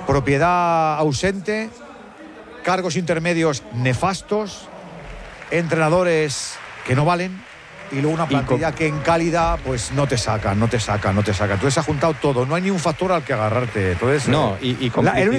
propiedad ausente, cargos intermedios nefastos, entrenadores que no valen y luego una plantilla que en calidad pues no te saca. Entonces ha juntado todo, no hay ni un factor al que agarrarte. Entonces, no, y